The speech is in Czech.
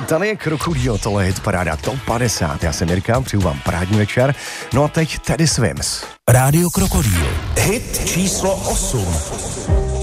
Tady je Krokodýl, tohle je paráda Top 50. Já jsem Jirka, přeju vám parádní večer. No a teď Teddy Swims. Rádio Krokodýl. Hit číslo 8.